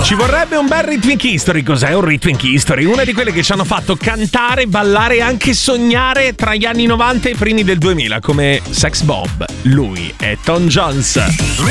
Ci vorrebbe un bel Rhythmic History. Cos'è un Rhythmic History? Una di quelle che ci hanno fatto cantare, ballare e anche sognare tra gli anni 90 e i primi del 2000, come Sex Bob. Lui è Tom Jones.